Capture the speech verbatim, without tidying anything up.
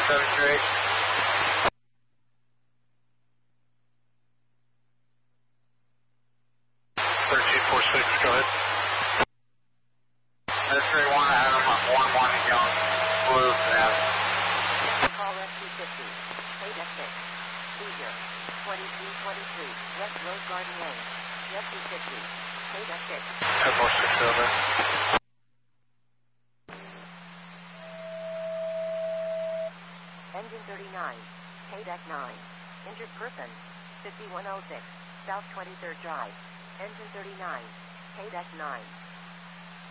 seven three eight. thirteen four six, go ahead. That's three one, Adam, one one Young, Blue, Adam. Call F two fifty, eight F six, Seizure, twenty-three twenty-three, West Rose Garden Lane, F two fifty, eight F six. ten four six, over. Engine thirty-nine, eight F nine, injured person, fifty-one oh six, South twenty-third Drive, Engine thirty-nine, eight F nine.